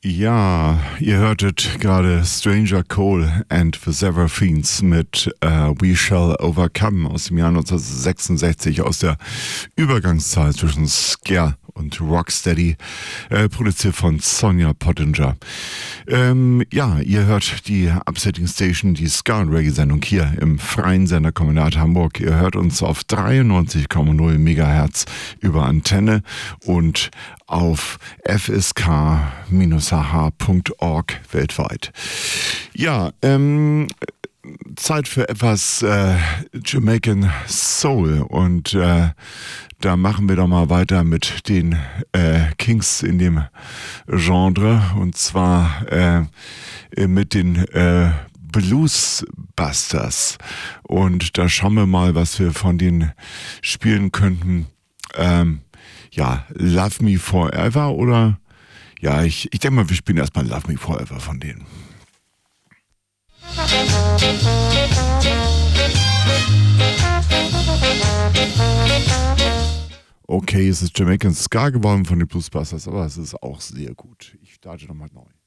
Ja, ihr hörtet gerade Stranger Cole and the Seraphins mit We Shall Overcome aus dem Jahr 1966, aus der Übergangszeit zwischen Scare und Rocksteady, produziert von Sonja Pottinger. Ja, ihr hört die Upsetting Station, die Ska- und Reggae-Sendung hier im freien Senderkombinat Hamburg. Ihr hört uns auf 93,0 Megahertz über Antenne und auf fsk-h.org weltweit. Ja, Zeit für etwas Jamaican Soul und da machen wir doch mal weiter mit den Kings in dem Genre und zwar mit den Bluesbusters und da schauen wir mal, was wir von denen spielen könnten. Ja, Love Me Forever oder ja, ich denke mal, wir spielen erstmal Love Me Forever von denen. Okay, es ist Jamaican Ska geworden von den Bluesbusters, aber es ist auch sehr gut. Ich starte nochmal neu.